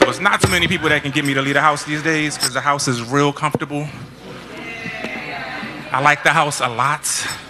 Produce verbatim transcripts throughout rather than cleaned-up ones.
It's not too many people that can get me to leave the house these days because the house is real comfortable. I like the house a lot.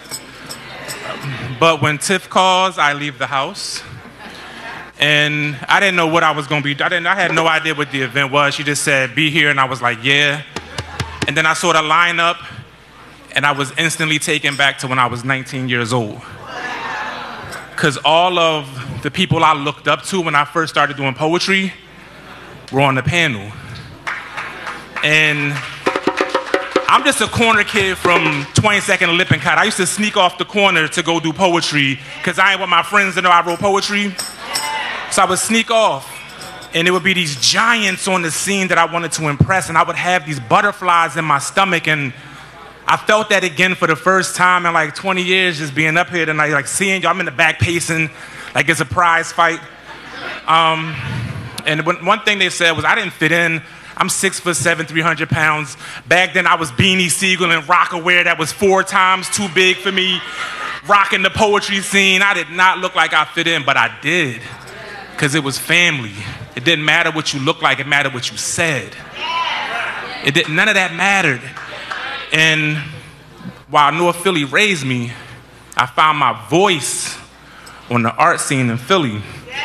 But when Tiff calls, I leave the house. And I didn't know what I was going to be. I didn't. I had no idea what the event was. She just said, be here. And I was like, yeah. And then I saw the lineup. And I was instantly taken back to when I was nineteen years old. Because all of the people I looked up to when I first started doing poetry were on the panel. And I'm just a corner kid from twenty-second and Lippincott. I used to sneak off the corner to go do poetry because I ain't want my friends to know I wrote poetry. So I would sneak off, and there would be these giants on the scene that I wanted to impress, and I would have these butterflies in my stomach, and I felt that again for the first time in like twenty years, just being up here tonight, like seeing y'all. I'm in the back pacing like it's a prize fight. Um, and one thing they said was I didn't fit in. I'm six foot seven, three hundred pounds. Back then I was Beanie Siegel and Rockaware. That was four times too big for me. Rocking the poetry scene. I did not look like I fit in, but I did. Because it was family. It didn't matter what you looked like, it mattered what you said. It didn't, none of that mattered. And while North Philly raised me, I found my voice on the art scene in Philly.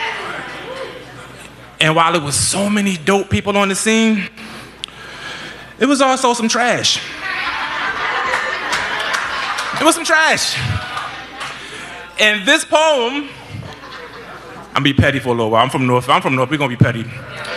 And while it was so many dope people on the scene, it was also some trash. It was some trash. And this poem, I'm gonna be petty for a little while. I'm from North. I'm from North. We're gonna be petty.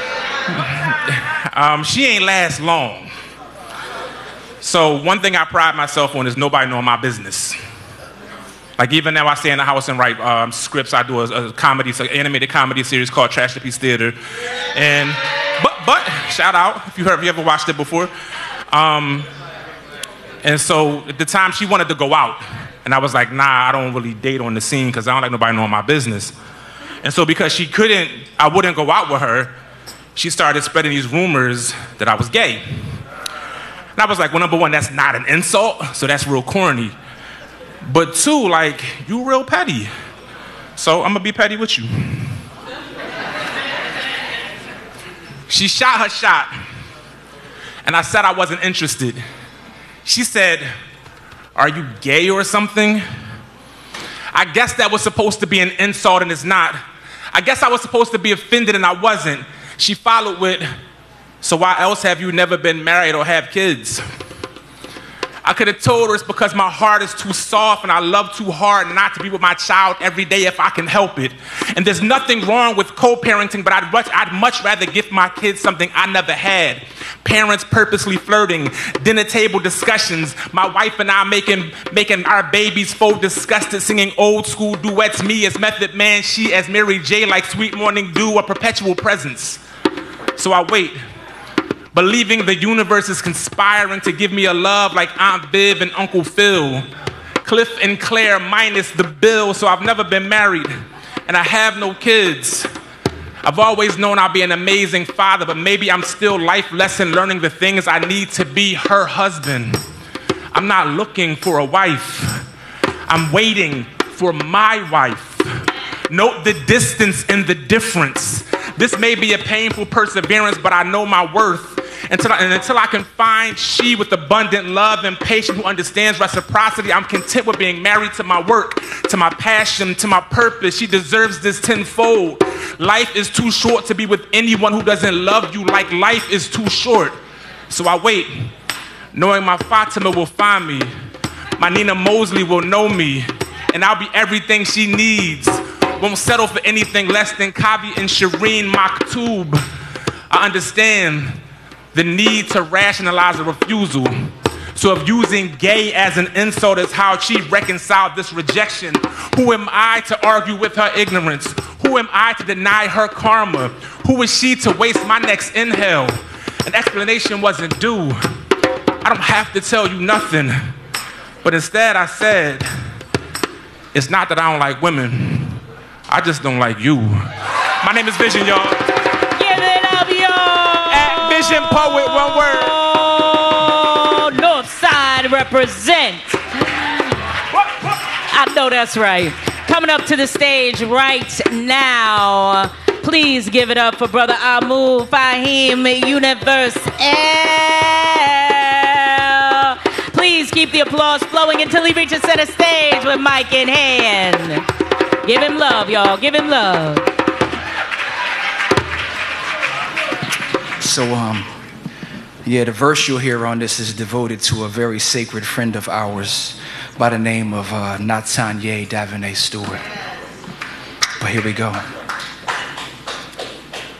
um, she ain't last long. So one thing I pride myself on is nobody knowing my business. Like even now I stay in the house and write um, scripts. I do a, a comedy, an animated comedy series called Trash the Piece Theater. And, but, but, shout out if you heard, if you ever watched it before. Um, and so at the time she wanted to go out. And I was like, nah, I don't really date on the scene because I don't like nobody knowing my business. And so because she couldn't, I wouldn't go out with her, she started spreading these rumors that I was gay. And I was like, well, number one, that's not an insult, so that's real corny. But two, like, you real petty. So I'm gonna be petty with you. She shot her shot, and I said I wasn't interested. She said, are you gay or something? I guess that was supposed to be an insult and it's not. I guess I was supposed to be offended and I wasn't. She followed with, so why else have you never been married or have kids? I could have told her it's because my heart is too soft and I love too hard not to be with my child every day if I can help it. And there's nothing wrong with co-parenting, but I'd much, I'd much rather give my kids something I never had. Parents purposely flirting, dinner table discussions, my wife and I making, making our babies faux disgusted, singing old school duets, me as Method Man, she as Mary J, like Sweet Morning Dew, a perpetual presence. So I wait, believing the universe is conspiring to give me a love like Aunt Viv and Uncle Phil. Cliff and Claire minus the bill, so I've never been married, and I have no kids. I've always known I'll be an amazing father, but maybe I'm still life lesson learning the things I need to be her husband. I'm not looking for a wife. I'm waiting for my wife. Note the distance and the difference. This may be a painful perseverance, but I know my worth. Until I, and until I can find she with abundant love and patience who understands reciprocity, I'm content with being married to my work, to my passion, to my purpose. She deserves this tenfold. Life is too short to be with anyone who doesn't love you like life is too short. So I wait, knowing my Fatima will find me. My Nina Mosley will know me, and I'll be everything she needs. Won't settle for anything less than Kavi and Shireen Maktoub. I understand the need to rationalize a refusal. So if using gay as an insult is how she reconciled this rejection, who am I to argue with her ignorance? Who am I to deny her karma? Who is she to waste my next inhale? An explanation wasn't due. I don't have to tell you nothing. But instead I said, it's not that I don't like women. I just don't like you. My name is Vision, y'all. Give it up, y'all. At Vision Poet, one word. Northside represent. I know that's right. Coming up to the stage right now, please Please give it up for Brother Amu Fahim Universe L. Please keep the applause flowing until he reaches center stage with mic in hand. Give him love, y'all. Give him love. So, um, yeah, the verse you'll hear on this is devoted to a very sacred friend of ours by the name of uh, Natanye Davine Stewart. But here we go.